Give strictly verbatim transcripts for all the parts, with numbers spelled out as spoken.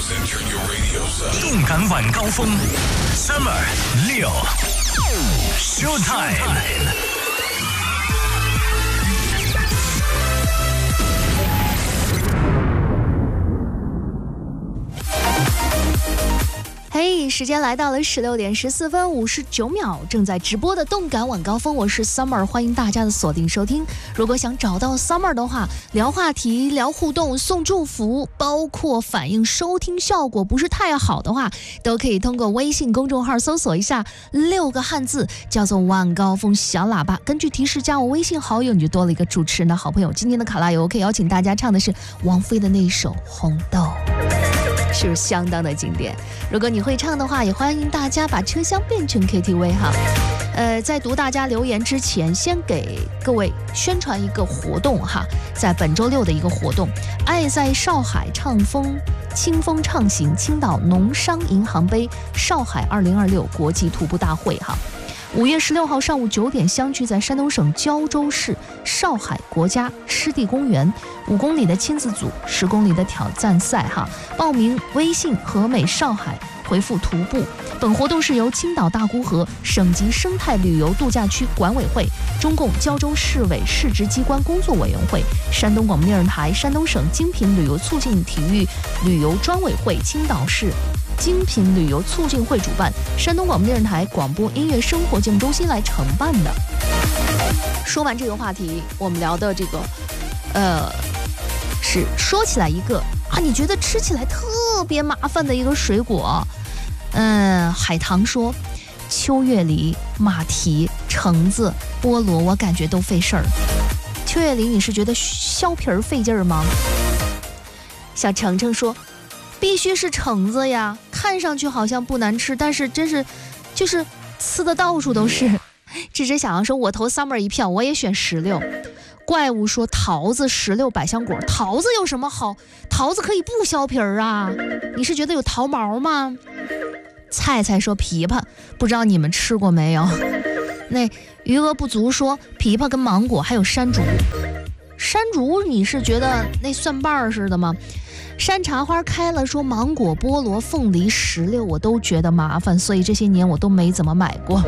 动感晚高峰 ，Summer 六 Showtime。 嘿、hey, 时间来到了十六点十四分五十九秒，正在直播的动感晚高峰，我是 Summer， 欢迎大家的锁定收听。如果想找到 Summer 的话，聊话题、聊互动、送祝福，包括反映收听效果不是太好的话，都可以通过微信公众号搜索一下六个汉字，叫做晚高峰小喇叭。根据提示加我微信好友，你就多了一个主持人的好朋友。今天的卡拉游可以邀请大家唱的是王菲的那一首《红豆》。是不是相当的经典？如果你会唱的话，也欢迎大家把车厢变成 K T V 哈。呃，在读大家留言之前，先给各位宣传一个活动哈，在本周六的一个活动，爱在少海畅风清风畅行青岛农商银行杯少海二零二六国际徒步大会哈。五月十六号上午九点，相聚在山东省胶州市少海国家湿地公园，五公里的亲子组，十公里的挑战赛哈。报名微信和美少海，回复徒步。本活动是由青岛大沽河省级生态旅游度假区管委会、中共胶州市委市直机关工作委员会、山东广播电视台、山东省精品旅游促进体育旅游专委会、青岛市精品旅游促进会主办，山东广播电视台广播音乐生活节目中心来承办的。说完这个话题，我们聊的这个呃是说起来一个啊你觉得吃起来特别麻烦的一个水果。嗯，海棠说秋叶梨、马蹄、橙子、菠萝我感觉都费事儿。秋叶梨你是觉得削皮儿费劲儿吗？小程程说必须是橙子呀，看上去好像不难吃，但是真是就是呲的到处都是。智智小羊说我投 Summer 一票，我也选石榴。怪物说桃子、石榴、百香果。桃子有什么好？桃子可以不削皮儿啊，你是觉得有桃毛吗？菜菜说枇杷，不知道你们吃过没有。那余额不足说枇杷跟芒果还有山竹。山竹你是觉得那蒜瓣似的吗？山茶花开了说芒果、菠萝、凤梨、石榴我都觉得麻烦，所以这些年我都没怎么买过。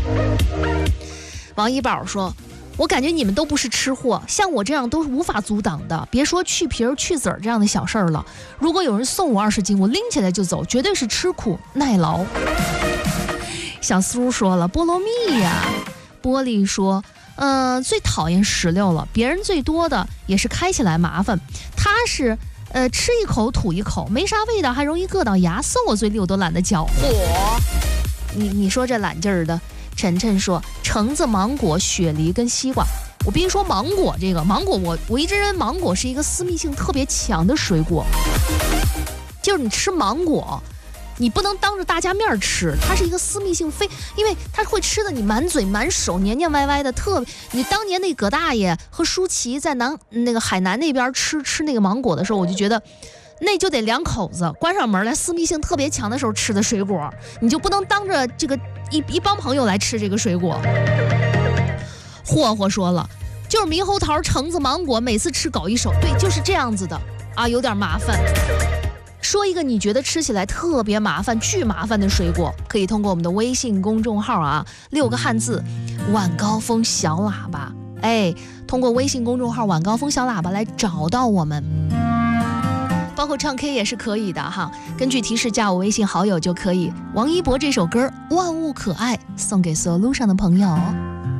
王一宝说我感觉你们都不是吃货，像我这样都是无法阻挡的，别说去皮儿去籽儿这样的小事儿了，如果有人送我二十斤，我拎起来就走，绝对是吃苦耐劳。小苏说了菠萝蜜呀。玻璃说呃，最讨厌石榴了，别人最多的也是开起来麻烦，他是呃吃一口吐一口，没啥味道，还容易硌到牙，送我嘴里我都懒得嚼。嚯，你你说这懒劲儿的。晨晨说橙子、芒果、雪梨跟西瓜。我必须说芒果这个芒果我我一直认为芒果是一个私密性特别强的水果，就是你吃芒果你不能当着大家面吃，它是一个私密性非，因为它会吃的你满嘴满手黏黏歪歪的，特你当年那葛大爷和舒淇在南那个海南那边吃吃那个芒果的时候，我就觉得那就得两口子关上门来，私密性特别强的时候吃的水果，你就不能当着这个一一帮朋友来吃这个水果。霍霍说了，就是猕猴桃、橙子、芒果，每次吃搞一手，对，就是这样子的啊，有点麻烦。说一个你觉得吃起来特别麻烦、巨麻烦的水果，可以通过我们的微信公众号啊，六个汉字晚高峰小喇叭，哎，通过微信公众号晚高峰小喇叭来找到我们。包括唱 K 也是可以的哈，根据提示加我微信好友就可以。王一博这首歌《万物可爱》送给所有路上的朋友。